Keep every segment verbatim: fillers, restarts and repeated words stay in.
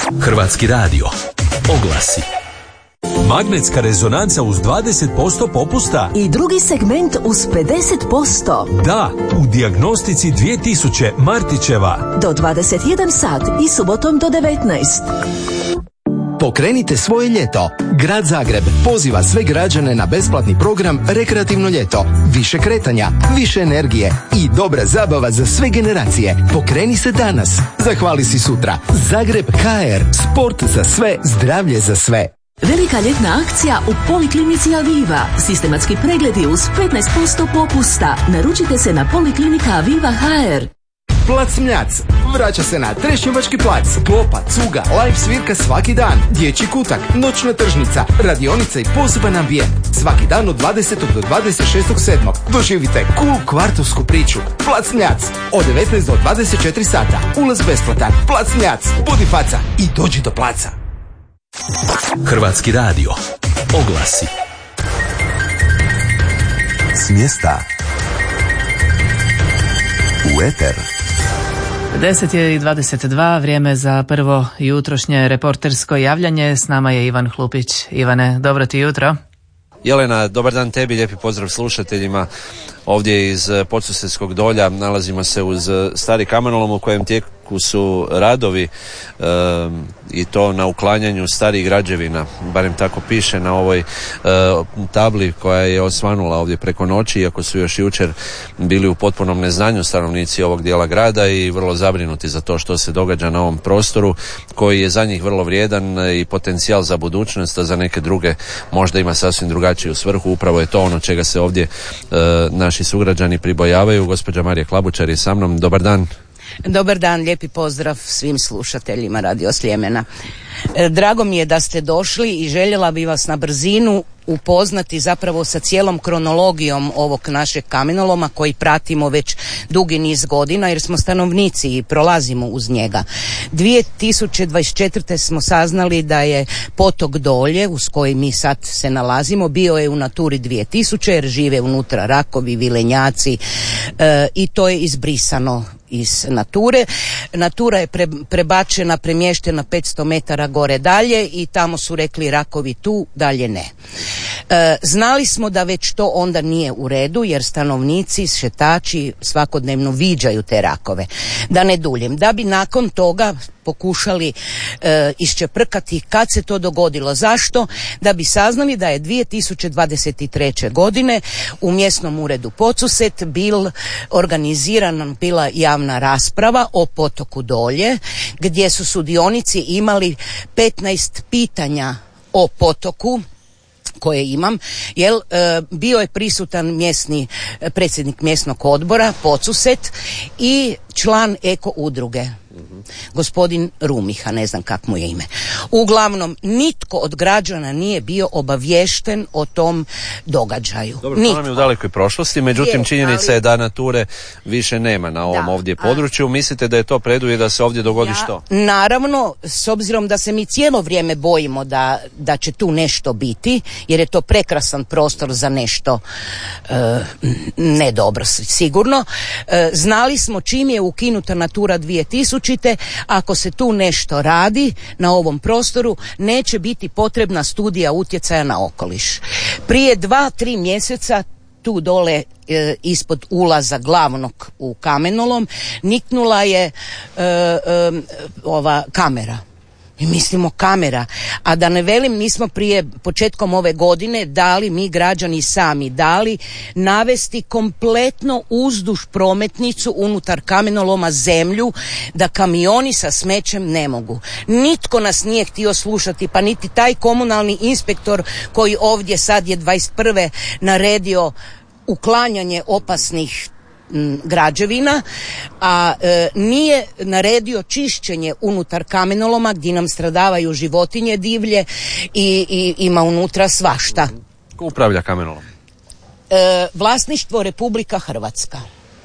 Hrvatski radio. Oglasi. Magnetska rezonanca uz dvadeset posto popusta. I drugi segment uz pedeset posto. Da, u dijagnostici dvije tisuće Martićeva. Do dvadeset jedan sat i subotom do devetnaest. Pokrenite svoje ljeto. Grad Zagreb poziva sve građane na besplatni program Rekreativno ljeto. Više kretanja, više energije i dobra zabava za sve generacije. Pokreni se danas. Zahvali si sutra. Zagreb K R. Sport za sve, zdravlje za sve. Velika ljetna akcija u Poliklinici Aviva. Sistematski pregledi uz petnaest posto popusta. Naručite se na Poliklinika Aviva H R. Plac Mljac vraća se na Trešnjevački plac. Klopa, cuga, live svirka svaki dan. Dječji kutak, noćna tržnica, radionica i poseban ambijent. Svaki dan od dvadesetog do dvadeset šestog sedmog Doživite cool kvartovsku priču. Plac Mljac od devetnaest do dvadeset četiri sata. Ulaz besplatan. Plac Mljac. Budi faca i dođi do placa. Hrvatski radio. Oglasi. S mjesta u eter. deset je i dvadeset dva, vrijeme za prvo jutrošnje reportersko javljanje. S nama je Ivan Hlupić. Ivane, dobro ti jutro. Jelena, dobar dan tebi, lijepi pozdrav slušateljima. Ovdje iz Podsusjedskog Dolja nalazimo se uz stari kamenolom u kojem tijeku su radovi e, i to na uklanjanju starih građevina, barem tako piše na ovoj e, tabli koja je osvanula ovdje preko noći, iako su još jučer bili u potpunom neznanju stanovnici ovog dijela grada i vrlo zabrinuti za to što se događa na ovom prostoru koji je za njih vrlo vrijedan i potencijal za budućnost, a za neke druge možda ima sasvim drugačiju svrhu. Upravo je to ono čega se ovdje e, naši sugrađani pribojavaju. Gospođa Marija Klabučar je sa mnom. Dobar dan. Dobar dan, lijepi pozdrav svim slušateljima Radio Sljemena. Drago mi je da ste došli i željela bi vas na brzinu upoznati zapravo sa cijelom kronologijom ovog našeg kamenoloma koji pratimo već dugi niz godina jer smo stanovnici i prolazimo uz njega. dvije tisuće dvadeset četvrte smo saznali da je potok Dolje uz koji mi sad se nalazimo bio je u Naturi dvije tisuće jer žive unutra rakovi, vilenjaci e, i to je izbrisano iz Nature. Natura je pre, prebačena, premještena petsto metara gore dalje i tamo su rekli rakovi tu, dalje ne. E, znali smo da već to onda nije u redu jer stanovnici, šetači svakodnevno viđaju te rakove. Da ne duljem, da bi nakon toga pokušali e, iščeprkati kad se to dogodilo. Zašto? Da bi saznali da je dvije tisuće dvadeset treće godine u mjesnom uredu Podsused bil organizirana bila javna rasprava o potoku Dolje gdje su sudionici imali petnaest pitanja o potoku koje imam, jel e, bio je prisutan mjesni predsjednik mjesnog odbora Podsused i član eko udruge, mm-hmm. gospodin Rumiha, ne znam kak mu je ime. Uglavnom, nitko od građana nije bio obaviješten o tom događaju. Dobro, to nam je u dalekoj prošlosti, međutim je, činjenica ali... je da Nature više nema na ovom da, ovdje području. A... Mislite da je to preduvjet da se ovdje dogodi ja, što? Naravno, s obzirom da se mi cijelo vrijeme bojimo da, da će tu nešto biti, jer je to prekrasan prostor za nešto e, nedobro, sigurno. E, znali smo čim je ukinuta Natura dvije tisuće, ako se tu nešto radi na ovom prostoru, neće biti potrebna studija utjecaja na okoliš. Prije dva, tri mjeseca tu dole e, ispod ulaza glavnog u kamenolom niknula je e, e, ova kamera. Mi mislimo kamera, a da ne velim, mi smo prije početkom ove godine dali, mi građani sami dali navesti kompletno uzduž prometnicu unutar kamenoloma zemlju da kamioni sa smećem ne mogu. Nitko nas nije htio slušati, pa niti taj komunalni inspektor koji ovdje sad je dvadeset prve naredio uklanjanje opasnih građevina, a e, nije naredio čišćenje unutar kamenoloma gdje nam stradavaju životinje divlje i, i ima unutra svašta. Ko upravlja kamenolom? E, vlasništvo Republika Hrvatska.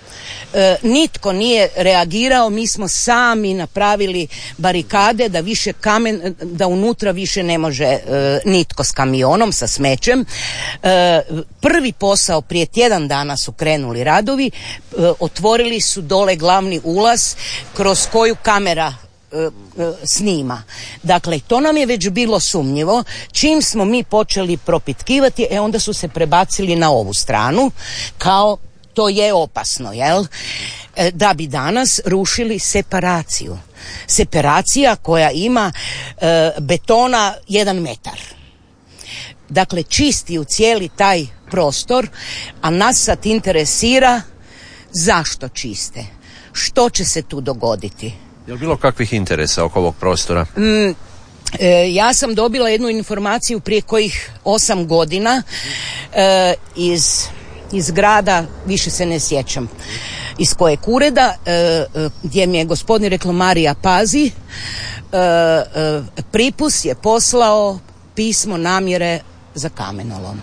E, nitko nije reagirao, mi smo sami napravili barikade da više kamen, da unutra više ne može e, nitko s kamionom, sa smećem. E, prvi posao prije tjedan dana su krenuli radovi, e, otvorili su dole glavni ulaz kroz koju kamera snima. Dakle, to nam je već bilo sumnjivo. Čim smo mi počeli propitkivati, e onda su se prebacili na ovu stranu, kao to je opasno, jel? E, da bi danas rušili separaciju. Separacija koja ima e, betona jedan metar. Dakle, čisti u cijeli taj prostor, a nas sad interesira zašto čiste. Što će se tu dogoditi? Je li bilo kakvih interesa oko ovog prostora? Mm, e, ja sam dobila jednu informaciju prije kojih osam godina e, iz, iz grada, više se ne sjećam iz kojeg ureda, e, e, gdje mi je gospodin reklo Marija pazi, e, e, Pripus je poslao pismo namjere za kamenolom.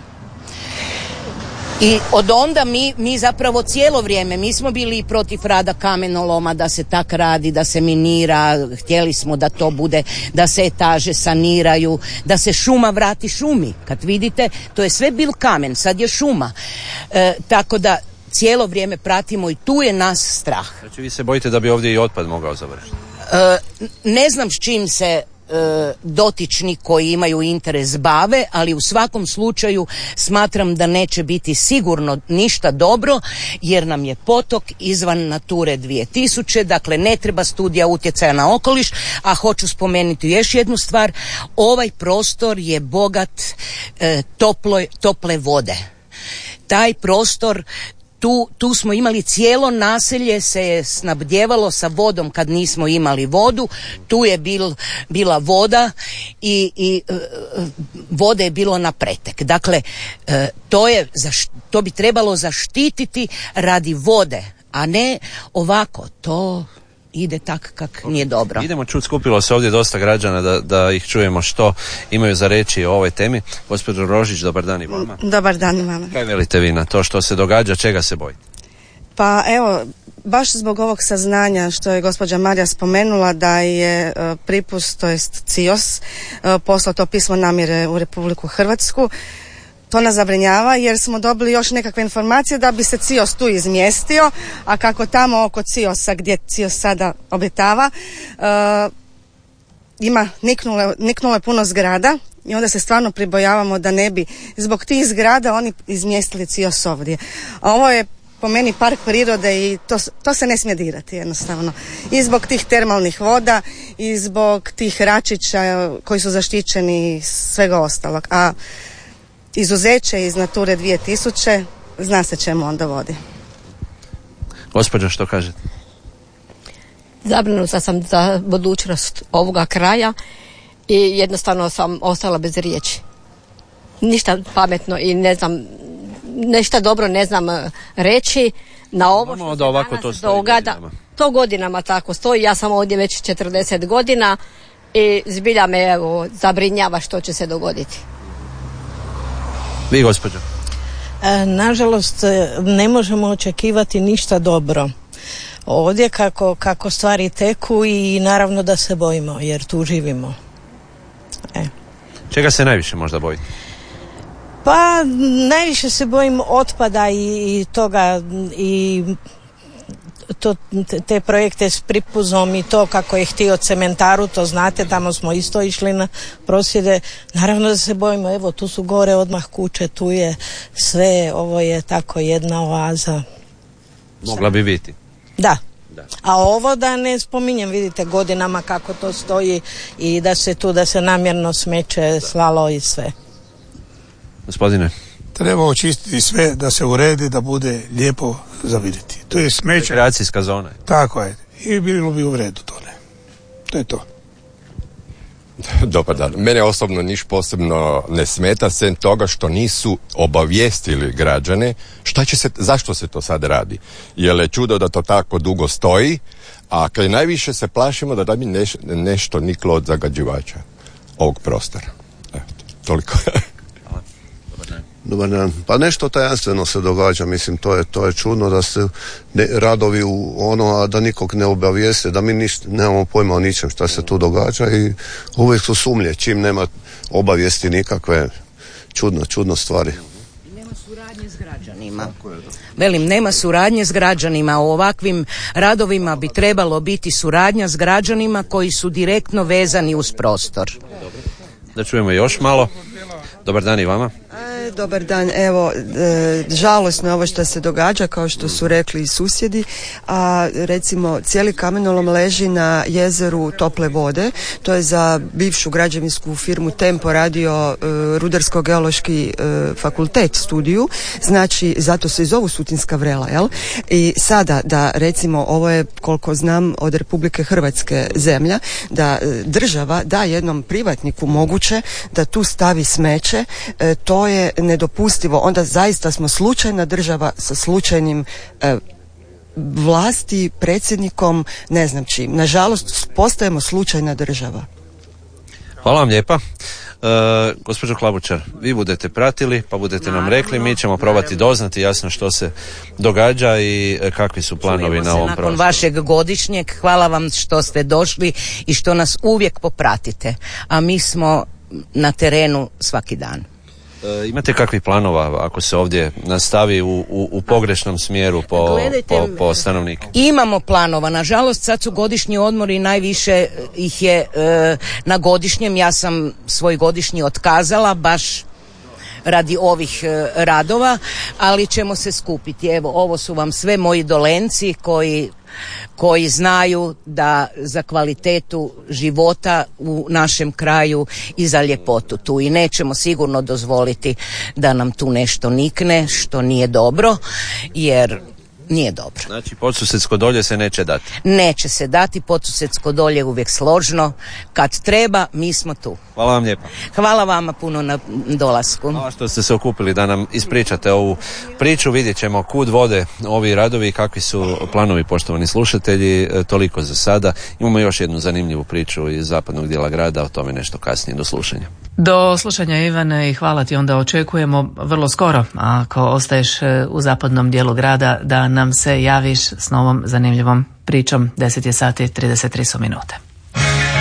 I od onda mi, mi zapravo cijelo vrijeme, mi smo bili protiv rada kamenoloma, da se tak radi, da se minira, htjeli smo da to bude, da se etaže saniraju, da se šuma vrati šumi. Kad vidite, to je sve bil kamen, sad je šuma. E, tako da cijelo vrijeme pratimo i tu je nas strah. Znači vi se bojite da bi ovdje i otpad mogao završiti? E, ne znam s čim se dotični koji imaju interes bave, ali u svakom slučaju smatram da neće biti sigurno ništa dobro, jer nam je potok izvan Nature dvije tisuće, dakle ne treba studija utjecaja na okoliš, a hoću spomenuti još jednu stvar, ovaj prostor je bogat e, toploj, tople vode. Taj prostor Tu, tu smo imali cijelo naselje se je snabdjevalo sa vodom kad nismo imali vodu, tu je bil, bila voda i, i e, vode je bilo na pretek. Dakle, e, to, je, to bi trebalo zaštititi radi vode, a ne ovako, to ide tak kak nije dobro. Idemo čut, skupilo se ovdje dosta građana da, da ih čujemo što imaju za reći o ovoj temi. Gospođo Rožić, dobar dan i vama. Dobar dan i vama. Kaj velite vi na to što se događa, čega se bojite? Pa evo, baš zbog ovog saznanja što je gospođa Marija spomenula da je uh, Pripus, to jest C I O S, uh, poslao to pismo namjere u Republiku Hrvatsku. To nas zabrinjava jer smo dobili još nekakve informacije da bi se C I O S tu izmjestio, a kako tamo oko C I O S-a gdje C I O S sada obitava uh, ima niknule, niknule puno zgrada i onda se stvarno pribojavamo da ne bi zbog tih zgrada oni izmjestili C I O S ovdje. A ovo je po meni park prirode i to, to se ne smije dirati jednostavno. I zbog tih termalnih voda i zbog tih račića koji su zaštićeni i svega ostalog. A izuzeće iz Nature dvije tisuće zna se čemu onda vodi. Gospođo, što kažete? Zabrinuta sam za budućnost ovoga kraja i jednostavno sam ostala bez riječi. Ništa pametno i ne znam, ništa dobro ne znam reći na ovo što da ovako to stoji dogada. Godinama. To godinama tako stoji. Ja sam ovdje već četrdeset godina i zbilja me evo zabrinjava što će se dogoditi. Vi, gospođo? E, nažalost, ne možemo očekivati ništa dobro ovdje kako, kako stvari teku i naravno da se bojimo jer tu živimo. E. Čega se najviše možda bojite? Pa najviše se bojim otpada i, i toga i to, te projekte s Pripuzom i to kako je htio cementaru, to znate, tamo smo isto išli na prosvjede. Naravno da se bojimo, evo tu su gore odmah kuće, tu je sve, ovo je tako jedna oaza. Mogla bi biti. Da. Da. A ovo da ne spominjem, vidite godinama kako to stoji i da se tu, da se namjerno smeće slalo i sve. Gospodine? Treba očistiti sve da se uredi, da bude lijepo za vidjeti. To je smeće. Rekreacijska zona. Tako je. I bilo bi u redu to, ne. To je to. Dobar dan. Mene osobno niš posebno ne smeta, sem toga što nisu obavijestili građane šta će se, zašto se to sad radi. Jer je čudo da to tako dugo stoji, a kaj najviše se plašimo da da bi neš, nešto niklo od zagađivača ovog prostora. Evo, toliko. Dobar dan. Pa nešto tajanstveno se događa, mislim, to je, to je čudno da se ne, radovi u ono, a da nikog ne obavijeste, da mi niš, nemamo pojma o ničem šta se tu događa i uvijek su sumnje, čim nema obavijesti nikakve, čudno, čudno stvari. Nema suradnje S građanima. Velim, nema suradnje s građanima. U ovakvim radovima bi trebalo biti suradnja s građanima koji su direktno vezani uz prostor. Da čujemo još malo. Dobar dan i vama. E, dobar dan, evo, e, žalosno je ovo što se događa, kao što su rekli i susjedi, a recimo cijeli kamenolom leži na jezeru tople vode, to je za bivšu građevinsku firmu Tempo radio e, Rudarsko-geološki e, fakultet studiju, znači zato se i zovu Sutinska vrela, jel? I sada da recimo, ovo je koliko znam od Republike Hrvatske zemlja, da e, država da jednom privatniku moguće da tu stavi smeće, e, to je nedopustivo. Onda zaista smo slučajna država sa slučajnim e, vlasti, predsjednikom, ne znam čim. Nažalost, postajemo slučajna država. Hvala vam lijepa. E, gospođo Klabučar, vi budete pratili, pa budete naravno, nam rekli, mi ćemo probati naravno. doznati jasno što se događa i kakvi su planovi Čujemo na ovom prostoru. Nakon vašeg godišnjeg, hvala vam što ste došli i što nas uvijek popratite, a mi smo na terenu svaki dan. E, imate kakvih planova ako se ovdje nastavi u, u, u pogrešnom smjeru po, Gledajte, po, po stanovnike? Imamo planova, nažalost sad su godišnji odmori i najviše ih je e, na godišnjem. Ja sam svoj godišnji otkazala baš radi ovih e, radova, ali ćemo se skupiti. Evo, ovo su vam sve moji dolenci koji koji znaju da za kvalitetu života u našem kraju i za ljepotu tu, i nećemo sigurno dozvoliti da nam tu nešto nikne što nije dobro, jer nije dobro. Znači Podsusedsko dolje se neće dati? Neće se dati, Podsusedsko dolje je uvijek složno, kad treba mi smo tu. Hvala vam lijepa. Hvala vama puno na dolasku. Hvala što ste se okupili da nam ispričate ovu priču, vidjet ćemo kud vode ovi radovi i kakvi su planovi, poštovani slušatelji. Toliko za sada. Imamo još jednu zanimljivu priču iz zapadnog dijela grada, o tome nešto kasnije. Do slušanja. Do slušanja, Ivane, i hvala ti, onda očekujemo vrlo skoro, ako ostaješ u zapadnom dijelu grada, da nam se javiš s novom zanimljivom pričom. deset je sati trideset tri minute.